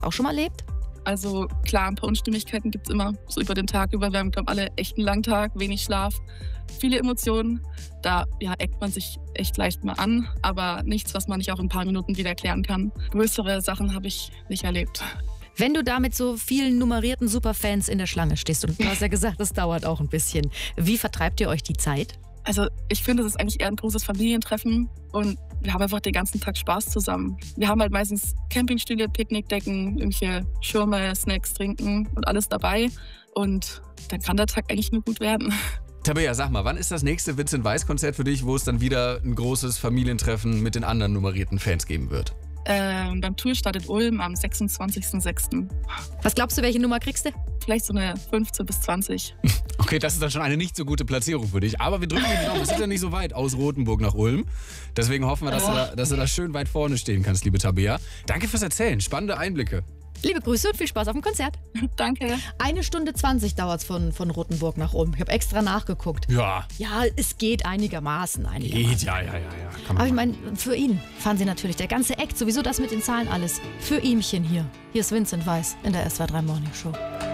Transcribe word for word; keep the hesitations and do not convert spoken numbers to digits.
auch schon mal erlebt? Also klar, ein paar Unstimmigkeiten gibt es immer, so über den Tag über. Wir haben, glaube ich, alle echt einen langen Tag, wenig Schlaf, viele Emotionen. Da ja, eckt man sich echt leicht mal an, aber nichts, was man nicht auch in ein paar Minuten wieder klären kann. Größere Sachen habe ich nicht erlebt. Wenn du da mit so vielen nummerierten Superfans in der Schlange stehst, und du hast ja gesagt, das dauert auch ein bisschen, wie vertreibt ihr euch die Zeit? Also ich finde, es ist eigentlich eher ein großes Familientreffen und wir haben einfach den ganzen Tag Spaß zusammen. Wir haben halt meistens Campingstühle, Picknickdecken, irgendwelche Schirme, Snacks, Trinken und alles dabei. Und dann kann der Tag eigentlich nur gut werden. Tabea, sag mal, wann ist das nächste Vincent Weiss-Konzert für dich, wo es dann wieder ein großes Familientreffen mit den anderen nummerierten Fans geben wird? Ähm, beim Tourstart in Ulm am sechsundzwanzigsten sechsten Was glaubst du, welche Nummer kriegst du? Vielleicht so eine fünfzehn bis zwanzig. Okay, das ist dann schon eine nicht so gute Platzierung für dich. Aber wir drücken dir die Daumen. Es ist ja nicht so weit aus Rothenburg nach Ulm. Deswegen hoffen wir, dass, du da, dass du da schön weit vorne stehen kannst, liebe Tabea. Danke fürs Erzählen. Spannende Einblicke. Liebe Grüße und viel Spaß auf dem Konzert. Danke. Eine Stunde zwanzig dauert es von, von Rothenburg nach Ulm. Ich habe extra nachgeguckt. Ja. Ja, es geht einigermaßen. einigermaßen. Geht, ja, ja, ja. ja. Kann man Aber ich machen. meine, für ihn fahren sie natürlich. Der ganze Act, sowieso das mit den Zahlen alles. Für ihmchen hier. Hier ist Vincent Weiss in der S W R drei Morning Show.